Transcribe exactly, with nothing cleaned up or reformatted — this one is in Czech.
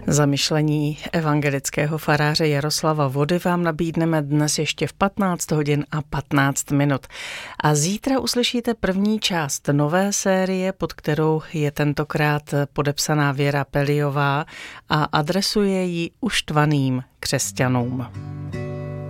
Zamyšlení evangelického faráře Jaroslava Vody vám nabídneme dnes ještě v patnáct hodin a patnáct minut. A zítra uslyšíte první část nové série, pod kterou je tentokrát podepsaná Věra Peliová a adresuje ji uštvaným křesťanům.